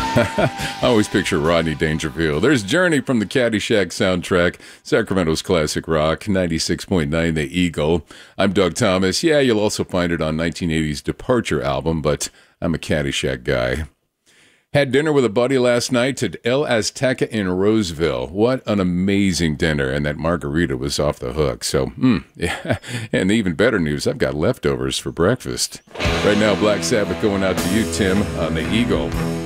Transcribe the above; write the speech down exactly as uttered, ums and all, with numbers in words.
I always picture Rodney Dangerfield. There's Journey from the Caddyshack soundtrack, Sacramento's classic rock, ninety-six point nine The Eagle. I'm Doug Thomas. Yeah, you'll also find it on nineteen eighties Departure album, but I'm a Caddyshack guy. Had dinner with a buddy last night at El Azteca in Roseville. What an amazing dinner, and that margarita was off the hook. So, hmm, yeah. And the even better news, I've got leftovers for breakfast. Right now, Black Sabbath going out to you, Tim, on The Eagle.